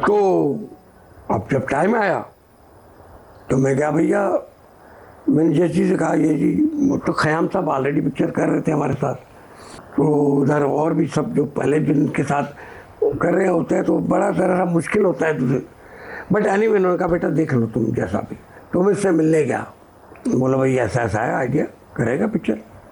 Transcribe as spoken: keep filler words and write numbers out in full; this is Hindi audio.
तो अब जब टाइम आया तो मैं क्या भैया, मैंने जैसी से कहा ये जी, तो ख़याम साहब ऑलरेडी पिक्चर कर रहे थे हमारे साथ, तो उधर और भी सब जो पहले दिन के साथ कर रहे होते हैं तो बड़ा ज़रा मुश्किल होता है तुझे। बट एनी वे उन्होंने कहा बेटा देख लो तुम जैसा भी। तो मैं इससे मिलने गया, बोला भाई ऐसा ऐसा है आइडिया, करेगा पिक्चर।